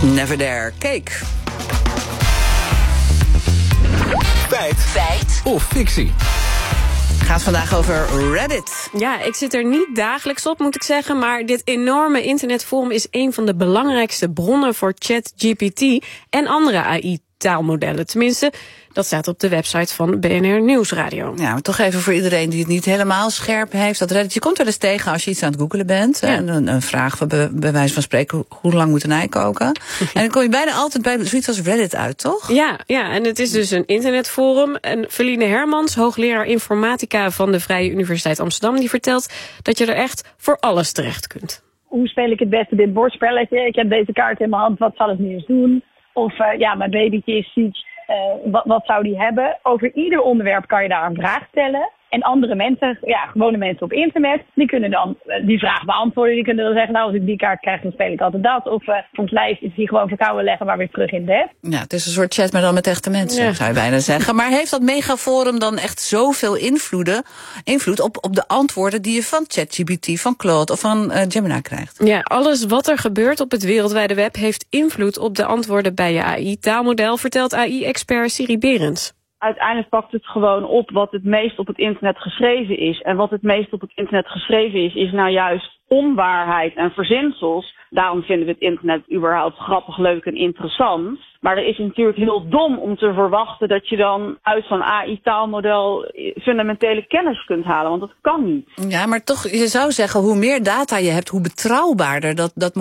Never Dare. Cake. Feit of fictie? Gaat vandaag over Reddit. Ja, ik zit er niet dagelijks op, moet ik zeggen, maar dit enorme internetforum is een van de belangrijkste bronnen voor ChatGPT en andere AI-taalmodellen. Tenminste, dat staat op de website van BNR Nieuwsradio. Ja, maar toch even voor iedereen die het niet helemaal scherp heeft. Dat Reddit, je komt wel eens tegen als je iets aan het googelen bent. Ja. Een vraag, bij wijze van spreken, hoe lang moet een ei koken? En dan kom je bijna altijd bij zoiets als Reddit uit, toch? Ja, en het is dus een internetforum. En Feline Hermans, hoogleraar informatica van de Vrije Universiteit Amsterdam, die vertelt dat je er echt voor alles terecht kunt. Hoe speel ik het beste dit bordspelletje? Ik heb deze kaart in mijn hand, wat zal ik nu eens doen? Of mijn babytje is ziek, wat zou die hebben? Over ieder onderwerp kan je daar een vraag stellen. En andere mensen, gewone mensen op internet, die kunnen dan die vraag beantwoorden. Die kunnen dan zeggen, nou, als ik die kaart krijg, dan speel ik altijd dat. Of ons lijst is hier gewoon verkouden leggen, maar weer terug in bed. Ja, het is een soort chat, maar dan met echte mensen, zou je bijna zeggen. Maar heeft dat megaforum dan echt zoveel invloed op de antwoorden die je van ChatGPT, van Claude of van Gemini krijgt? Ja, alles wat er gebeurt op het wereldwijde web heeft invloed op de antwoorden bij je AI-taalmodel, vertelt AI-expert Siri Berends. Uiteindelijk pakt het gewoon op wat het meest op het internet geschreven is. En wat het meest op het internet geschreven is nou juist onwaarheid en verzinsels. Daarom vinden we het internet überhaupt grappig, leuk en interessant. Maar er is natuurlijk heel dom om te verwachten dat je dan uit zo'n AI-taalmodel fundamentele kennis kunt halen. Want dat kan niet. Ja, maar toch, je zou zeggen, hoe meer data je hebt, hoe betrouwbaarder dat